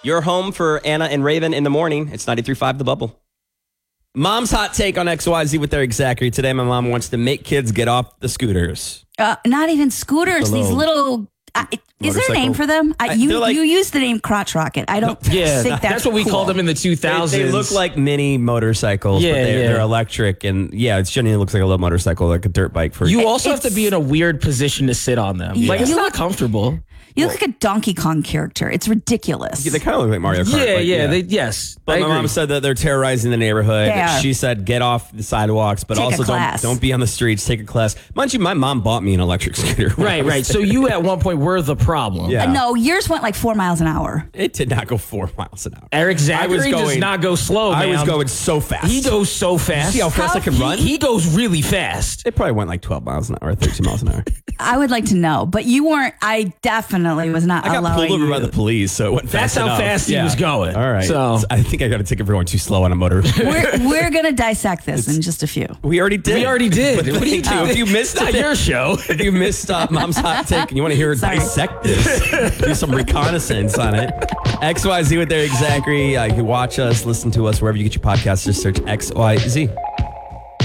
Your home for Anna and Raven in the morning. It's 93.5 The Bubble. Mom's hot take on XYZ with Eric Zachary. Today, my mom wants to make kids get off the scooters. Not even scooters. The These little. Is there a name for them? You use the name crotch rocket. I don't think that's what we cool. called them in the 2000s. They look like mini motorcycles, but they're electric. And it genuinely looks like a little motorcycle, like a dirt bike. You also have to be in a weird position to sit on them. Like, it's not comfortable. You look like a Donkey Kong character. It's ridiculous. They kind of look like Mario Kart. Yes. But my mom said that they're terrorizing the neighborhood. She said, get off the sidewalks, but also don't be on the streets. Take a class. Mind you, my mom bought me an electric scooter. Right. So you at one point were the problem. Yeah. No, yours went like 4 miles an hour. It did not go 4 miles an hour. Eric Zachary does not go slow, man. I was going so fast. He goes so fast. You see how fast I can run? He goes really fast. It probably went like 12 miles an hour or 13 miles an hour. I would like to know, but you weren't. I definitely was not. I got pulled over by the police, so it went fast enough. That's how fast he was going. All right. So I think I got a ticket for going too slow on a motor. We're going to dissect this in just a few. We already did. What do you do? If you missed it, your show. If you missed Mom's hot take and you want to hear her dissect this, do some reconnaissance on it. XYZ with Eric Zachary. You can watch us, listen to us wherever you get your podcasts. Just search XYZ.